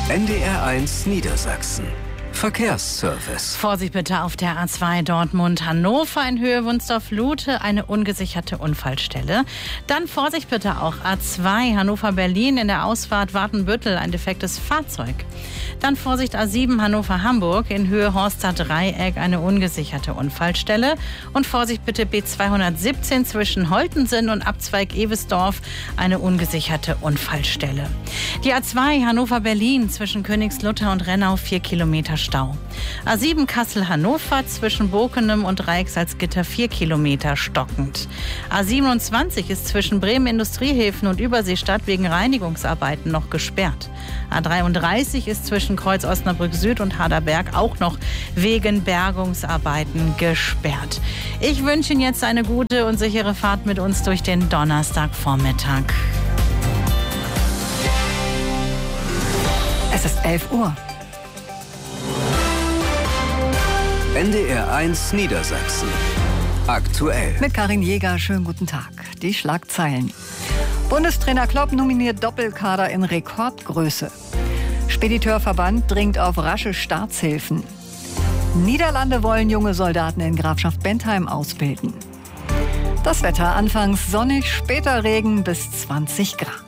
NDR1 Niedersachsen. Verkehrsservice. Vorsicht bitte auf der A2 Dortmund-Hannover in Höhe Wunsdorf-Lute, eine ungesicherte Unfallstelle. Dann Vorsicht bitte auch A2 Hannover-Berlin in der Ausfahrt Wartenbüttel, ein defektes Fahrzeug. Dann Vorsicht A7 Hannover-Hamburg in Höhe Horster-Dreieck, eine ungesicherte Unfallstelle. Und Vorsicht bitte B217 zwischen Holtensen und Abzweig Ewesdorf, eine ungesicherte Unfallstelle. Die A2 Hannover-Berlin zwischen Königslutter und Rennau 4 Kilometer Stau. A7 Kassel-Hannover zwischen Bokenem und Dreiecksalzgitter 4 Kilometer stockend. A27 ist zwischen Bremen Industriehäfen und Überseestadt wegen Reinigungsarbeiten noch gesperrt. A33 ist zwischen Kreuz Osnabrück Süd und Harderberg auch noch wegen Bergungsarbeiten gesperrt. Ich wünsche Ihnen jetzt eine gute und sichere Fahrt mit uns durch den Donnerstagvormittag. Es ist 11 Uhr. NDR1 Niedersachsen. Aktuell. Mit Karin Jäger, schönen guten Tag. Die Schlagzeilen. Bundestrainer Klopp nominiert Doppelkader in Rekordgröße. Spediteurverband dringt auf rasche Staatshilfen. Niederlande wollen junge Soldaten in Grafschaft Bentheim ausbilden. Das Wetter anfangs sonnig, später Regen bis 20 Grad.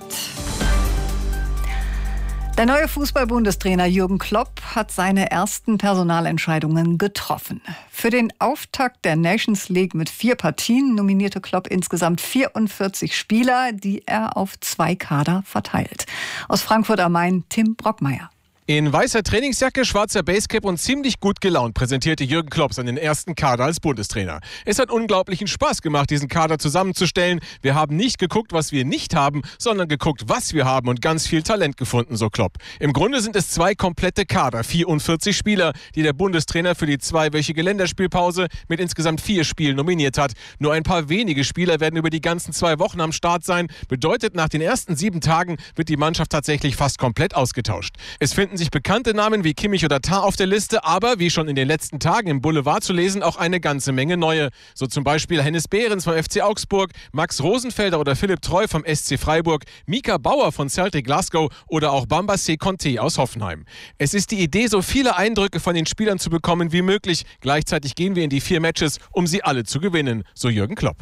Der neue Fußball-Bundestrainer Jürgen Klopp hat seine ersten Personalentscheidungen getroffen. Für den Auftakt der Nations League mit 4 Partien nominierte Klopp insgesamt 44 Spieler, die er auf 2 Kader verteilt. Aus Frankfurt am Main, Tim Brockmeier. In weißer Trainingsjacke, schwarzer Basecap und ziemlich gut gelaunt präsentierte Jürgen Klopp seinen ersten Kader als Bundestrainer. Es hat unglaublichen Spaß gemacht, diesen Kader zusammenzustellen. Wir haben nicht geguckt, was wir nicht haben, sondern geguckt, was wir haben und ganz viel Talent gefunden, so Klopp. Im Grunde sind es 2 komplette Kader, 44 Spieler, die der Bundestrainer für die 2-wöchige Länderspielpause mit insgesamt 4 Spielen nominiert hat. Nur ein paar wenige Spieler werden über die ganzen 2 Wochen am Start sein. Bedeutet, nach den ersten 7 Tagen wird die Mannschaft tatsächlich fast komplett ausgetauscht. Es finden sich bekannte Namen wie Kimmich oder Tah auf der Liste, aber wie schon in den letzten Tagen im Boulevard zu lesen, auch eine ganze Menge neue. So zum Beispiel Hennes Behrens vom FC Augsburg, Max Rosenfelder oder Philipp Treu vom SC Freiburg, Mika Bauer von Celtic Glasgow oder auch Bambassé Conté aus Hoffenheim. Es ist die Idee, so viele Eindrücke von den Spielern zu bekommen wie möglich. Gleichzeitig gehen wir in die 4 Matches, um sie alle zu gewinnen, so Jürgen Klopp.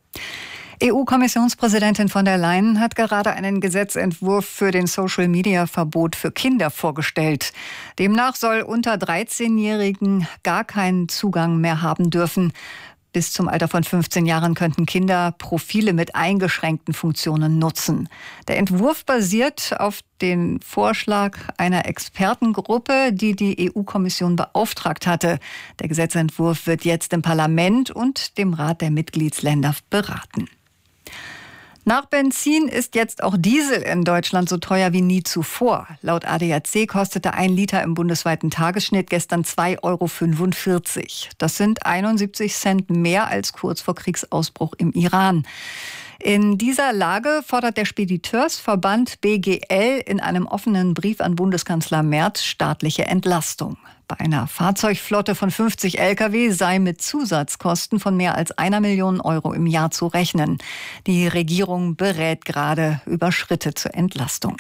EU-Kommissionspräsidentin von der Leyen hat gerade einen Gesetzentwurf für den Social-Media-Verbot für Kinder vorgestellt. Demnach soll unter 13-Jährigen gar keinen Zugang mehr haben dürfen. Bis zum Alter von 15 Jahren könnten Kinder Profile mit eingeschränkten Funktionen nutzen. Der Entwurf basiert auf dem Vorschlag einer Expertengruppe, die die EU-Kommission beauftragt hatte. Der Gesetzentwurf wird jetzt im Parlament und dem Rat der Mitgliedsländer beraten. Nach Benzin ist jetzt auch Diesel in Deutschland so teuer wie nie zuvor. Laut ADAC kostete 1 Liter im bundesweiten Tagesschnitt gestern 2,45 €. Das sind 71 Cent mehr als kurz vor Kriegsausbruch im Iran. In dieser Lage fordert der Spediteursverband BGL in einem offenen Brief an Bundeskanzler Merz staatliche Entlastung. Bei einer Fahrzeugflotte von 50 Lkw sei mit Zusatzkosten von mehr als 1 Million € im Jahr zu rechnen. Die Regierung berät gerade über Schritte zur Entlastung.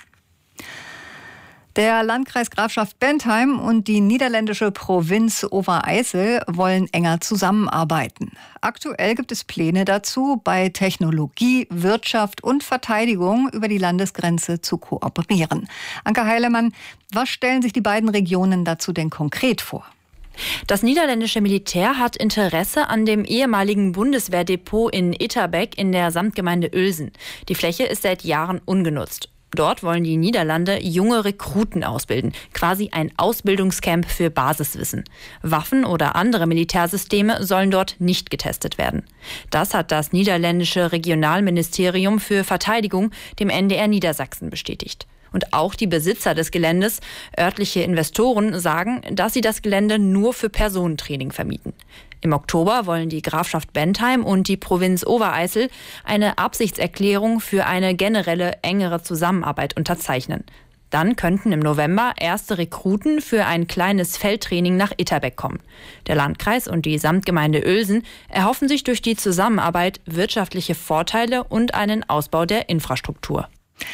Der Landkreis Grafschaft Bentheim und die niederländische Provinz Overijssel wollen enger zusammenarbeiten. Aktuell gibt es Pläne dazu, bei Technologie, Wirtschaft und Verteidigung über die Landesgrenze zu kooperieren. Anke Heilemann, was stellen sich die beiden Regionen dazu denn konkret vor? Das niederländische Militär hat Interesse an dem ehemaligen Bundeswehrdepot in Etterbeek in der Samtgemeinde Uelzen. Die Fläche ist seit Jahren ungenutzt. Dort wollen die Niederlande junge Rekruten ausbilden, quasi ein Ausbildungscamp für Basiswissen. Waffen oder andere Militärsysteme sollen dort nicht getestet werden. Das hat das niederländische Regionalministerium für Verteidigung dem NDR Niedersachsen bestätigt. Und auch die Besitzer des Geländes, örtliche Investoren, sagen, dass sie das Gelände nur für Personentraining vermieten. Im Oktober wollen die Grafschaft Bentheim und die Provinz Overijssel eine Absichtserklärung für eine generelle, engere Zusammenarbeit unterzeichnen. Dann könnten im November erste Rekruten für ein kleines Feldtraining nach Etterbeek kommen. Der Landkreis und die Samtgemeinde Uelzen erhoffen sich durch die Zusammenarbeit wirtschaftliche Vorteile und einen Ausbau der Infrastruktur.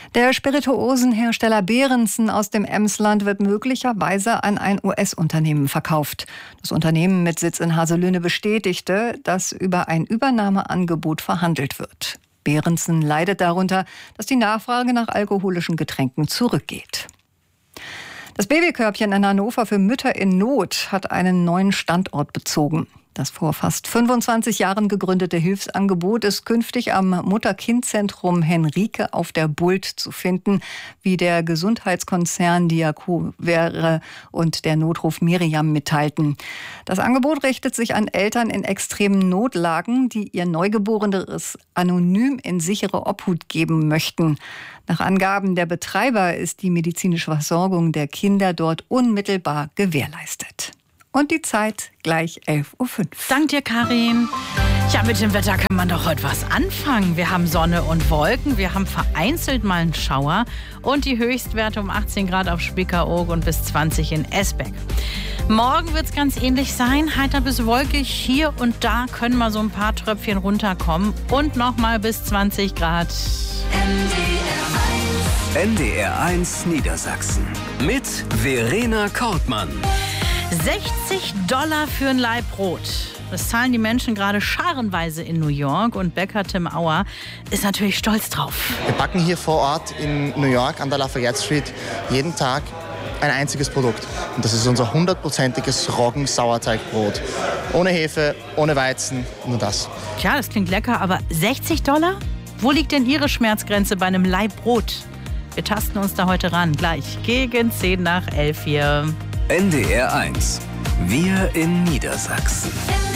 Der Spirituosenhersteller Berentzen aus dem Emsland wird möglicherweise an ein US-Unternehmen verkauft. Das Unternehmen mit Sitz in Haselünne bestätigte, dass über ein Übernahmeangebot verhandelt wird. Berentzen leidet darunter, dass die Nachfrage nach alkoholischen Getränken zurückgeht. Das Babykörbchen in Hannover für Mütter in Not hat einen neuen Standort bezogen. Das vor fast 25 Jahren gegründete Hilfsangebot ist künftig am Mutter-Kind-Zentrum Henrike auf der Bult zu finden, wie der Gesundheitskonzern Diakovere und der Notruf Miriam mitteilten. Das Angebot richtet sich an Eltern in extremen Notlagen, die ihr Neugeborenes anonym in sichere Obhut geben möchten. Nach Angaben der Betreiber ist die medizinische Versorgung der Kinder dort unmittelbar gewährleistet. Und die Zeit gleich 11.05 Uhr. Dank dir, Karin. Ja, mit dem Wetter kann man doch heute was anfangen. Wir haben Sonne und Wolken, wir haben vereinzelt mal einen Schauer und die Höchstwerte um 18 Grad auf Spiekeroog und bis 20 in Esbeck. Morgen wird es ganz ähnlich sein, heiter bis wolkig. Hier und da können mal so ein paar Tröpfchen runterkommen und nochmal bis 20 Grad. NDR1 Niedersachsen mit Verena Kortmann. $60 für ein Laib Brot. Das zahlen die Menschen gerade scharenweise in New York und Bäcker Tim Auer ist natürlich stolz drauf. Wir backen hier vor Ort in New York an der Lafayette Street jeden Tag ein einziges Produkt. Und das ist unser 100%iges Roggen-Sauerteigbrot. Ohne Hefe, ohne Weizen, nur das. Tja, das klingt lecker, aber $60? Wo liegt denn Ihre Schmerzgrenze bei einem Laib Brot? Wir tasten uns da heute ran, gleich gegen 10 nach 11 hier. NDR1. Wir in Niedersachsen.